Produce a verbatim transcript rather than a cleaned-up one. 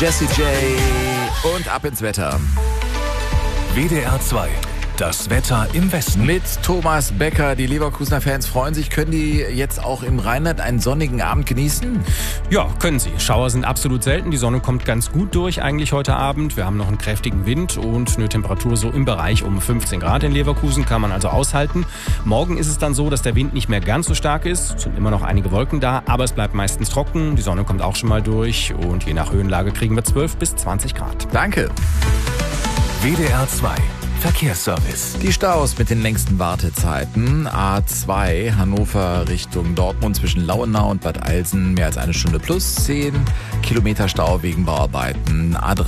Jessie J und ab ins Wetter. W D R zwei. Das Wetter im Westen. Mit Thomas Becker. Die Leverkusener Fans freuen sich. Können die jetzt auch im Rheinland einen sonnigen Abend genießen? Ja, können sie. Schauer sind absolut selten. Die Sonne kommt ganz gut durch eigentlich heute Abend. Wir haben noch einen kräftigen Wind und eine Temperatur so im Bereich um fünfzehn Grad in Leverkusen. Kann man also aushalten. Morgen ist es dann so, dass der Wind nicht mehr ganz so stark ist. Es sind immer noch einige Wolken da, aber es bleibt meistens trocken. Die Sonne kommt auch schon mal durch und je nach Höhenlage kriegen wir zwölf bis zwanzig Grad. Danke. W D R zwei. Verkehrsservice. Die Staus mit den längsten Wartezeiten. A zwei Hannover Richtung Dortmund zwischen Lauenau und Bad Eilsen mehr als eine Stunde plus zehn Kilometer Stau wegen Bauarbeiten. A drei